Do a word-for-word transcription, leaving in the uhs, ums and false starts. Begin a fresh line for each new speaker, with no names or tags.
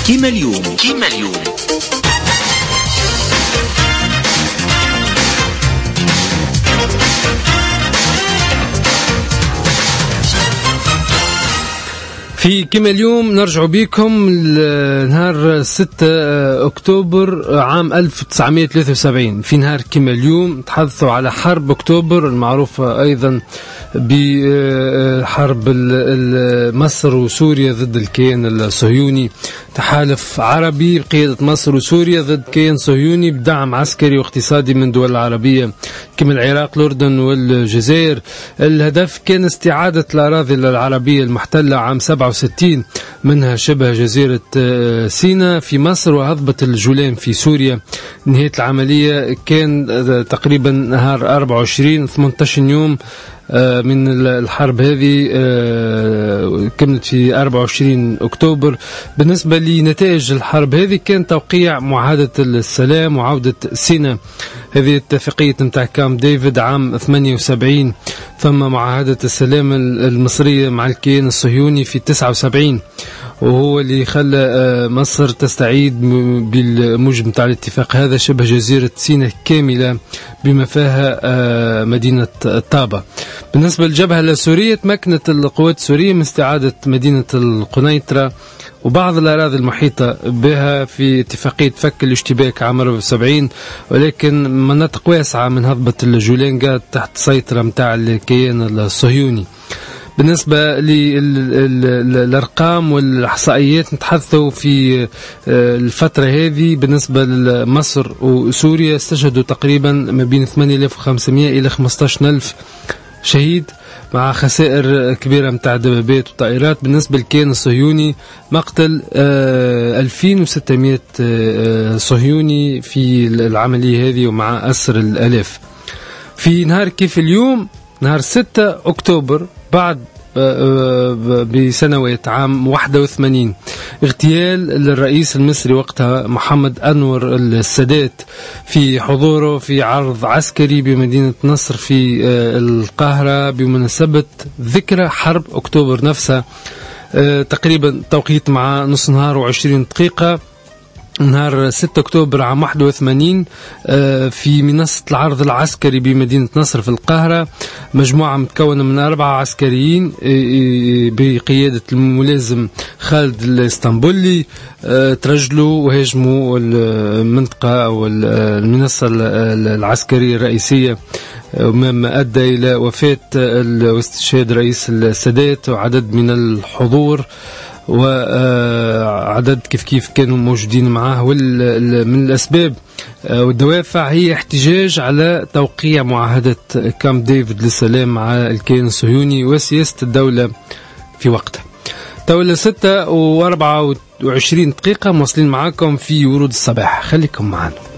كيما اليوم كيما اليوم
في كما اليوم نرجع بكم لنهار ستة أكتوبر عام ألف وتسعمائة وثلاثة وسبعين. في نهار كما اليوم تحدثوا على حرب أكتوبر المعروفة أيضا بحرب مصر وسوريا ضد الكيان الصهيوني، تحالف عربي بقيادة مصر وسوريا ضد كيان صهيوني بدعم عسكري واقتصادي من دول العربية كما العراق الأردن والجزائر. الهدف كان استعادة الأراضي العربية المحتلة عام سبعة وستين، منها شبه جزيرة سيناء في مصر وهضبة الجولان في سوريا. نهاية العملية كان تقريبا نهار أربعة وعشرين ثمانية عشر يوم من الحرب هذه، كملت في أربعة وعشرين أكتوبر. بالنسبة لنتائج الحرب هذه كان توقيع معاهدة السلام وعودة سيناء، هذه اتفاقية متاع كامب ديفيد عام ثمانية وسبعين، ثم معاهدة السلام المصرية مع الكيان الصهيوني في تسعة وسبعين، وهو اللي خلى مصر تستعيد بالموجب متاع الاتفاق هذا شبه جزيرة سيناء كاملة بما فيها مدينة طابة. بالنسبة للجبهة السورية تمكنت القوات السورية من استعادة مدينة القنيطرة وبعض الأراضي المحيطة بها في اتفاقية فك الاشتباك عام أربعة وسبعين، ولكن مناطق واسعة من هضبة الجولان قاعدة تحت سيطرة متاع الكيان الصهيوني. بالنسبة للأرقام والإحصائيات نتحدثوا في الفترة هذه بالنسبة لمصر وسوريا استشهدوا تقريبا ما بين ثمانية آلاف وخمسمائة إلى خمسة عشر ألف شهيد مع خسائر كبيرة متاع دبابات وطائرات. بالنسبة للكيان الصهيوني مقتل ألفين وستمائة صهيوني في العملية هذه ومع أسر الألاف. في نهار كيف اليوم نهار ستة أكتوبر بعد بسنوات عام واحد وثمانين اغتيال للرئيس المصري وقتها محمد أنور السادات في حضوره في عرض عسكري بمدينة نصر في القاهرة بمناسبة ذكرى حرب أكتوبر نفسها، تقريبا توقيت مع نص نهار وعشرين دقيقة نهار ستة أكتوبر عام واحد وثمانين في منصة العرض العسكري بمدينة نصر في القاهرة. مجموعة متكونة من أربعة عسكريين بقيادة الملازم خالد الاسطنبولي ترجلوا وهاجموا المنطقة أو المنصة العسكرية الرئيسية، مما أدى إلى وفاة واستشهاد رئيس السادات وعدد من الحضور وعدد كيف كيف كانوا موجودين معه. من الأسباب والدوافع هي احتجاج على توقيع معاهدة كامب ديفيد للسلام مع الكيان الصهيوني وسياسة الدولة في وقتها. تولى ستة وأربعة وعشرين دقيقة موصلين معاكم في ورود الصباح، خليكم معنا.